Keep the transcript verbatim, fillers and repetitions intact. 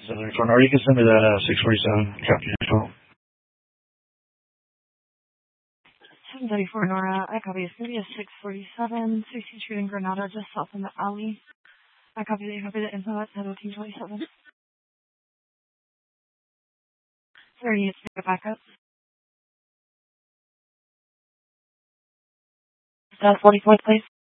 seven four Nora, you can send me that uh, six forty-seven. Copy info. seven thirty-four Nora, I copy. It's going to be a six forty-seven, sixteenth Street in Granada, just south from the alley. I copy the, copy the info at seventeen twenty-seven. thirty, it's a backup. That's forty-fourth, please.